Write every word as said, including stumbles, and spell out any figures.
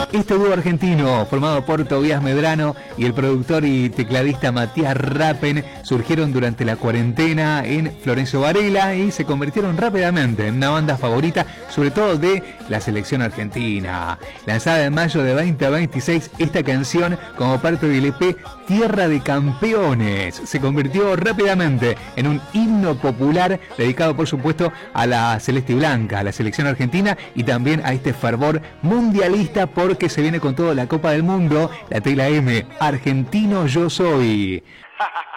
Este dúo argentino, formado por Tobías Medrano y el productor y tecladista Matías Rappen, surgieron durante la cuarentena en Florencio Varela y se convirtieron rápidamente en una banda favorita, sobre todo de la selección argentina. Lanzada en mayo de veinte veintiséis, esta canción, como parte del E P Tierra de Campeones, se convirtió rápidamente en un himno popular dedicado, por supuesto, a la celeste y blanca, a la selección argentina y también a este fervor mundialista porque se viene con todo la Copa del Mundo, la tecla M, argentino yo soy.